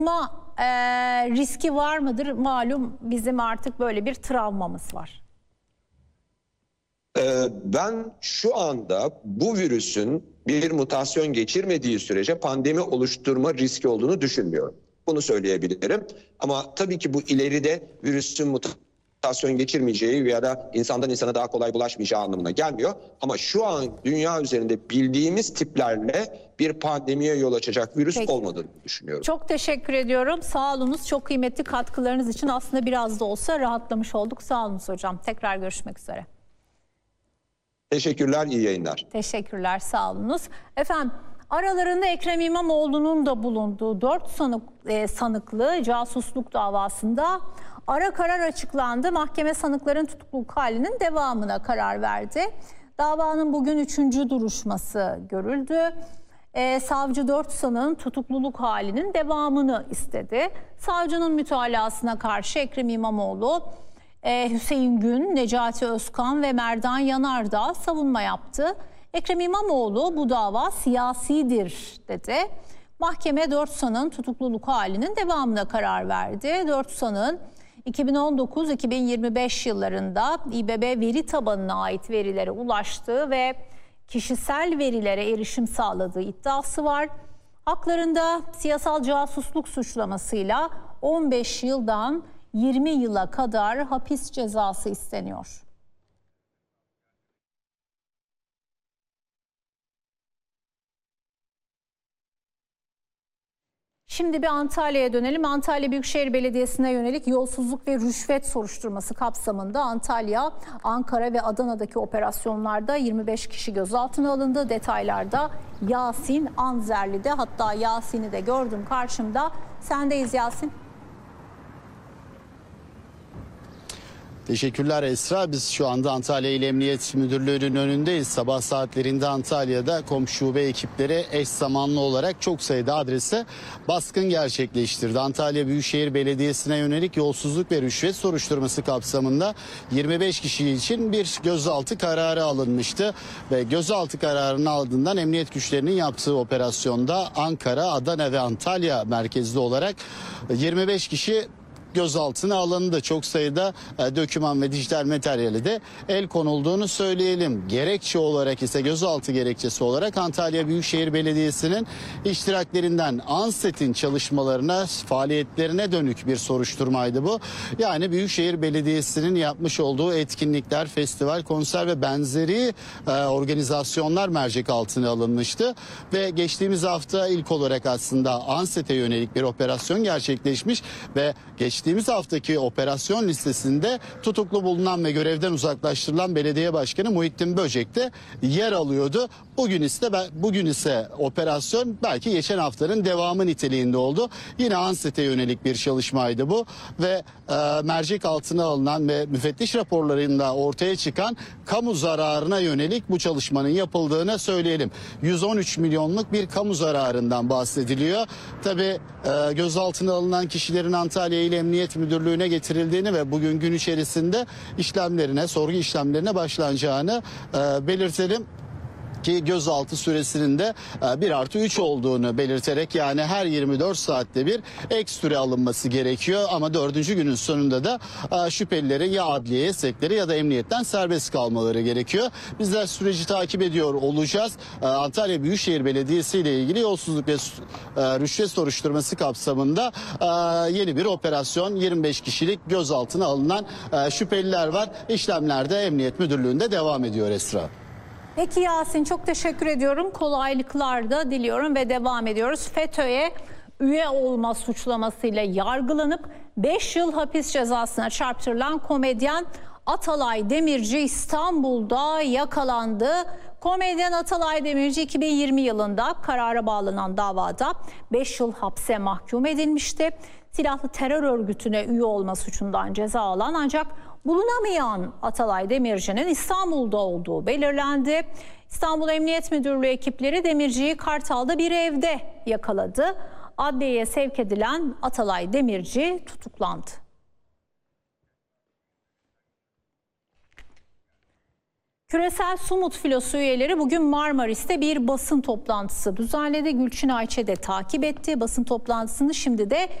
Ama riski var mıdır? Malum bizim artık böyle bir travmamız var. Ben şu anda bu virüsün bir mutasyon geçirmediği sürece pandemi oluşturma riski olduğunu düşünmüyorum. Bunu söyleyebilirim. Ama tabii ki bu ileride virüsün mutasyon geçirmeyeceği ya da insandan insana daha kolay bulaşmayacağı anlamına gelmiyor. Ama şu an dünya üzerinde bildiğimiz tiplerle bir pandemiye yol açacak virüs olmadığını düşünüyorum. Çok teşekkür ediyorum. Sağ olunuz. Çok kıymetli katkılarınız için aslında biraz da olsa rahatlamış olduk. Sağ olunuz hocam. Tekrar görüşmek üzere. Teşekkürler, iyi yayınlar. Teşekkürler, sağ olunuz. Efendim, aralarında Ekrem İmamoğlu'nun da bulunduğu 4 sanıklı casusluk davasında ara karar açıklandı. Mahkeme sanıkların tutukluluk halinin devamına karar verdi. Davanın bugün 3. duruşması görüldü. Savcı 4 sanığın tutukluluk halinin devamını istedi. Savcının mütalasına karşı Ekrem İmamoğlu, Hüseyin Gün, Necati Özkan ve Merdan Yanardağ savunma yaptı. Ekrem İmamoğlu bu dava siyasidir dedi. Mahkeme 4 sanığın tutukluluk halinin devamına karar verdi. 4 sanığın 2019-2025 yıllarında İBB veri tabanına ait verilere ulaştığı ve kişisel verilere erişim sağladığı iddiası var. Haklarında siyasal casusluk suçlamasıyla 15 yıldan 20 yıla kadar hapis cezası isteniyor. Şimdi bir Antalya'ya dönelim. Antalya Büyükşehir Belediyesi'ne yönelik yolsuzluk ve rüşvet soruşturması kapsamında Antalya, Ankara ve Adana'daki operasyonlarda 25 kişi gözaltına alındı. Detaylarda Yasin Anzerli'de, hatta Yasin'i de gördüm karşımda. Sendeyiz Yasin. Teşekkürler Esra. Biz şu anda Antalya İl Emniyet Müdürlüğü'nün önündeyiz. Sabah saatlerinde Antalya'da komşu şube ekipleri eş zamanlı olarak çok sayıda adrese baskın gerçekleştirdi. Antalya Büyükşehir Belediyesi'ne yönelik yolsuzluk ve rüşvet soruşturması kapsamında 25 kişi için bir gözaltı kararı alınmıştı. Ve gözaltı kararının ardından emniyet güçlerinin yaptığı operasyonda Ankara, Adana ve Antalya merkezli olarak 25 kişi gözaltına alındı. Çok sayıda doküman ve dijital materyali de el konulduğunu söyleyelim. Gerekçe olarak ise gözaltı gerekçesi olarak Antalya Büyükşehir Belediyesi'nin iştiraklerinden ANSET'in çalışmalarına, faaliyetlerine dönük bir soruşturmaydı bu. Yani Büyükşehir Belediyesi'nin yapmış olduğu etkinlikler, festival, konser ve benzeri organizasyonlar mercek altına alınmıştı. Ve geçtiğimiz hafta ilk olarak aslında ANSET'e yönelik bir operasyon gerçekleşmiş ve geçtiğimiz haftaki operasyon listesinde tutuklu bulunan ve görevden uzaklaştırılan belediye başkanı Muhittin Böcek de yer alıyordu. Bugün ise operasyon belki geçen haftanın devamı niteliğinde oldu. Yine ANSET'e yönelik bir çalışmaydı bu ve mercek altına alınan ve müfettiş raporlarında ortaya çıkan kamu zararına yönelik bu çalışmanın yapıldığını söyleyelim. 113 milyonluk bir kamu zararından bahsediliyor. Tabii gözaltına alınan kişilerin Antalya İl Emniyet Müdürlüğü'ne getirildiğini ve bugün gün içerisinde sorgu işlemlerine başlanacağını belirtelim. Ki gözaltı süresinin de 1+3 olduğunu belirterek, yani her 24 saatte bir ek süre alınması gerekiyor. Ama 4. günün sonunda da şüphelilerin ya adliyeye sevkleri ya da emniyetten serbest kalmaları gerekiyor. Bizler süreci takip ediyor olacağız. Antalya Büyükşehir Belediyesi ile ilgili yolsuzluk ve rüşvet soruşturması kapsamında yeni bir operasyon, 25 kişilik gözaltına alınan şüpheliler var. İşlemler de Emniyet Müdürlüğü'nde devam ediyor Esra. Peki Yasin, çok teşekkür ediyorum. Kolaylıklar da diliyorum ve devam ediyoruz. FETÖ'ye üye olma suçlamasıyla yargılanıp 5 yıl hapis cezasına çarptırılan komedyen Atalay Demirci İstanbul'da yakalandı. Komedyen Atalay Demirci 2020 yılında karara bağlanan davada 5 yıl hapse mahkum edilmişti. Silahlı terör örgütüne üye olma suçundan ceza alan ancak bulunamayan Atalay Demirci'nin İstanbul'da olduğu belirlendi. İstanbul Emniyet Müdürlüğü ekipleri Demirci'yi Kartal'da bir evde yakaladı. Adliyeye sevk edilen Atalay Demirci tutuklandı. Küresel Sumut Filosu üyeleri bugün Marmaris'te bir basın toplantısı düzenledi. Gülçin Ayçe de takip etti basın toplantısını. Şimdi de